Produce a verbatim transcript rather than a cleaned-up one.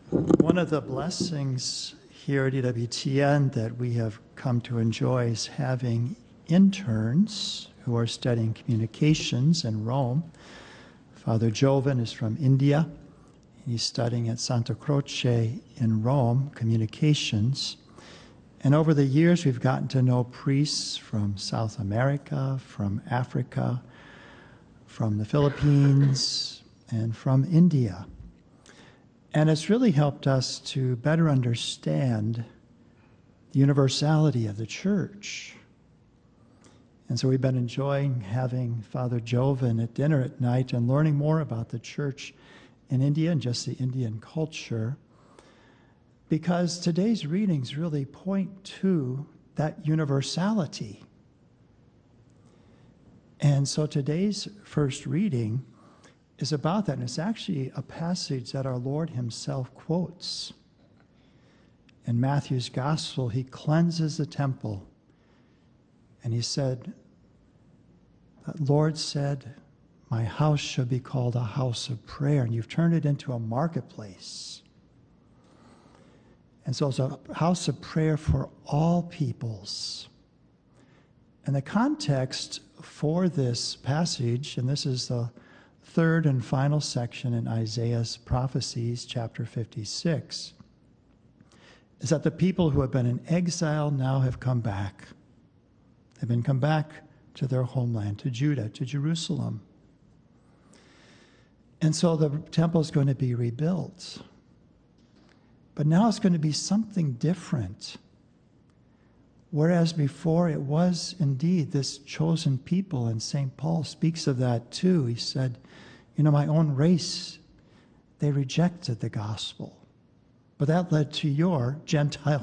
One of the blessings here at E W T N that we have come to enjoy is having interns who are studying communications in Rome. Father Jovan is from India. He's studying at Santa Croce in Rome, communications. And over the years, we've gotten to know priests from South America, from Africa, from the Philippines, and from India. And it's really helped us to better understand the universality of the church. And so we've been enjoying having Father Jovan at dinner at night and learning more about the church in India and just the Indian culture, because today's readings really point to that universality. And so today's first reading is about that, and it's actually a passage that our Lord himself quotes. In Matthew's gospel, he cleanses the temple, and he said, the Lord said, my house shall be called a house of prayer, and you've turned it into a marketplace. And so it's a house of prayer for all peoples. And the context for this passage, and this is the third and final section in Isaiah's prophecies, chapter fifty-six, is that the people who have been in exile now have come back. They've been come back to their homeland, to Judah, to Jerusalem. And so the temple is going to be rebuilt. But now it's going to be something different. Whereas before it was indeed this chosen people, and Saint Paul speaks of that too. He said, you know, my own race, they rejected the gospel. But that led to your Gentile